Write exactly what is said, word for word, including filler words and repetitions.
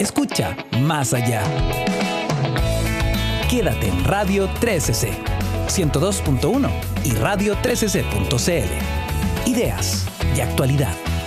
Escucha más allá. Quédate en Radio trece C, ciento dos punto uno y radio trece c punto c l. Ideas y actualidad.